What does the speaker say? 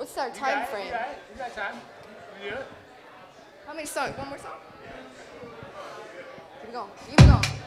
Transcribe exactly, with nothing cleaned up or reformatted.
What's our You time got it, frame? You got it. You got time. You do it. How many songs? One more song? Keep it going. Keep it going.